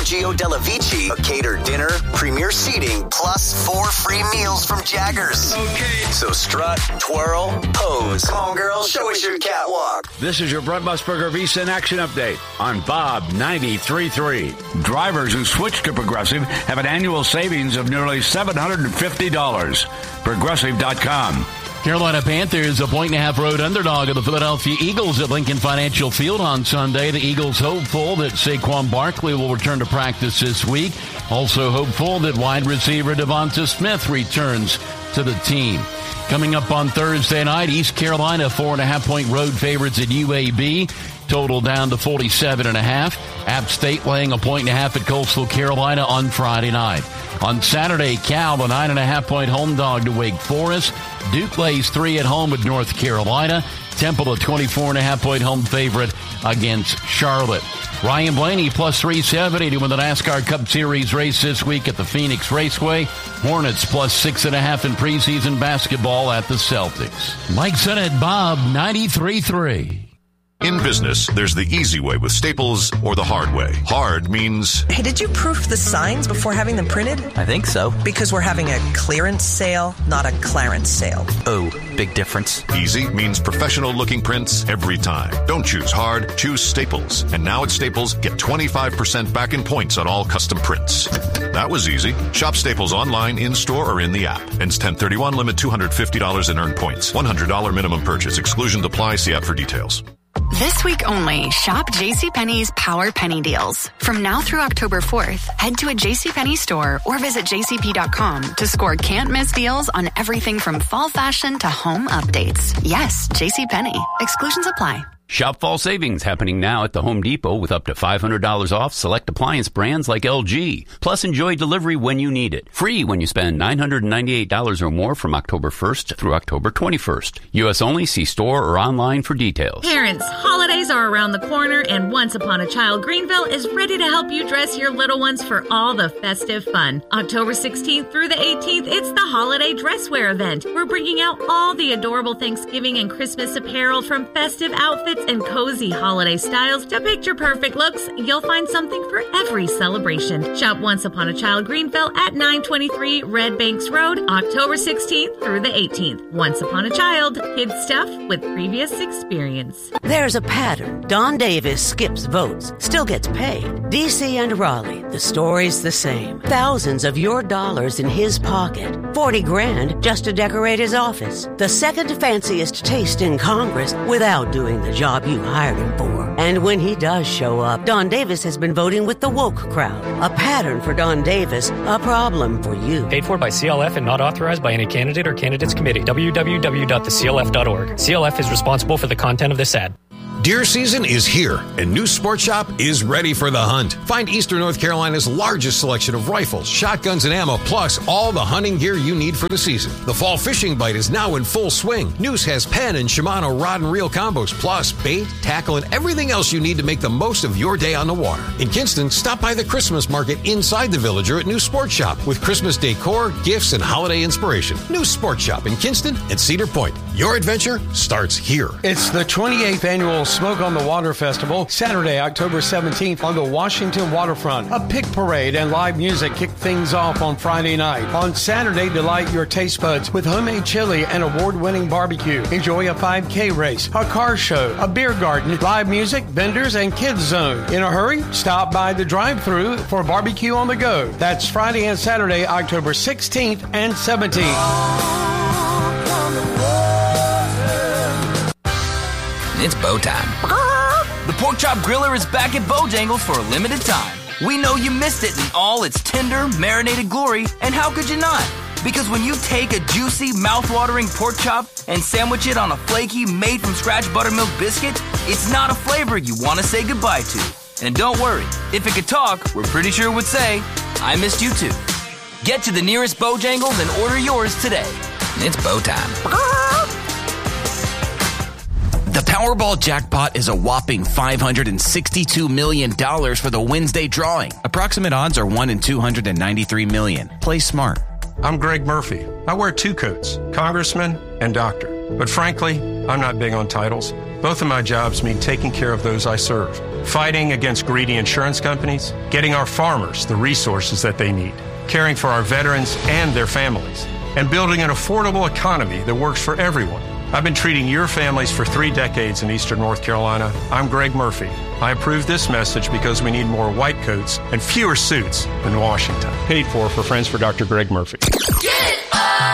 Viaggio della Vici, a catered dinner, premier seating, plus 4 free meals from Jaggers. Okay. So strut, twirl, pose. Come on, girls, show us your catwalk. This is your Brent Musburger Visa in Action Update on Bob 93.3. Drivers who switch to Progressive have an annual savings of nearly $750. Progressive.com. Carolina Panthers, a 1.5 road underdog of the Philadelphia Eagles at Lincoln Financial Field on Sunday. The Eagles hopeful that Saquon Barkley will return to practice this week. Also hopeful that wide receiver Devonta Smith returns to the team. Coming up on Thursday night, East Carolina 4.5-point road favorites at UAB. Total down to 47.5. App State laying 1.5 at Coastal Carolina on Friday night. On Saturday, Cal, a 9.5-point home dog to Wake Forest. Duke lays 3 at home with North Carolina. Temple, a 24.5-point home favorite against Charlotte. Ryan Blaney plus 370 to win the NASCAR Cup Series race this week at the Phoenix Raceway. Hornets plus 6.5 in preseason basketball at the Celtics. Mike Sennett, Bob 93.3. In business, there's the easy way with Staples or the hard way. Hard means... Hey, did you proof the signs before having them printed? I think so. Because we're having a clearance sale, not a Clarence sale. Oh, big difference. Easy means professional-looking prints every time. Don't choose hard, choose Staples. And now at Staples, get 25% back in points on all custom prints. That was easy. Shop Staples online, in-store, or in the app. Ends 10/31, limit $250 in earned points. $100 minimum purchase. Exclusions apply. See app for details. This week only, shop JCPenney's Power Penny Deals. From now through October 4th, head to a JCPenney store or visit jcp.com to score can't-miss deals on everything from fall fashion to home updates. Yes, JCPenney. Exclusions apply. Shop fall savings happening now at the Home Depot with up to $500 off select appliance brands like LG. Plus, enjoy delivery when you need it. Free when you spend $998 or more from October 1st through October 21st. U.S. only. See store or online for details. Parents, holidays are around the corner, and Once Upon a Child Greenville is ready to help you dress your little ones for all the festive fun. October 16th through the 18th, it's the Holiday Dress Wear event. We're bringing out all the adorable Thanksgiving and Christmas apparel, from festive outfits and cozy holiday styles to picture-perfect looks. You'll find something for every celebration. Shop Once Upon a Child Greenville at 923 Red Banks Road, October 16th through the 18th. Once Upon a Child, kids stuff with previous experience. There's a pattern. Don Davis skips votes, still gets paid. D.C. and Raleigh, the story's the same. Thousands of your dollars in his pocket. $40,000 just to decorate his office. The second fanciest taste in Congress without doing the job you hired him for. And when he does show up, Don Davis has been voting with the woke crowd. A pattern for Don Davis, a problem for you. Paid for by CLF and not authorized by any candidate or candidates committee. www.theclf.org. CLF is responsible for the content of this ad. Deer season is here, and New Sport Shop is ready for the hunt. Find Eastern North Carolina's largest selection of rifles, shotguns, and ammo, plus all the hunting gear you need for the season. The fall fishing bite is now in full swing. News has Penn and Shimano rod and reel combos, plus bait, tackle, and everything else you need to make the most of your day on the water. In Kinston, stop by the Christmas market inside the Villager at New Sport Shop with Christmas decor, gifts, and holiday inspiration. New Sport Shop in Kinston and Cedar Point. Your adventure starts here. It's the 28th annual Smoke on the Water Festival, Saturday, October 17th on the Washington waterfront. A pig parade and live music kick things off on Friday night. On Saturday, delight your taste buds with homemade chili and award-winning barbecue. Enjoy a 5K race, a car show, a beer garden, live music, vendors, and kids zone. In a hurry? Stop by the drive-thru for barbecue on the go. That's Friday and Saturday, October 16th and 17th. It's bow time. The Pork Chop Griller is back at Bojangles for a limited time. We know you missed it in all its tender, marinated glory, and how could you not? Because when you take a juicy, mouth-watering pork chop and sandwich it on a flaky, made-from-scratch buttermilk biscuit, it's not a flavor you want to say goodbye to. And don't worry, if it could talk, we're pretty sure it would say, I missed you too. Get to the nearest Bojangles and order yours today. It's bow time. The Powerball jackpot is a whopping $562 million for the Wednesday drawing. Approximate odds are 1 in 293 million. Play smart. I'm Greg Murphy. I wear two coats, congressman and doctor. But frankly, I'm not big on titles. Both of my jobs mean taking care of those I serve, fighting against greedy insurance companies, getting our farmers the resources that they need, caring for our veterans and their families, and building an affordable economy that works for everyone. I've been treating your families for 3 decades in Eastern North Carolina. I'm Greg Murphy. I approve this message because we need more white coats and fewer suits in Washington. Paid for Friends for Dr. Greg Murphy. Get up!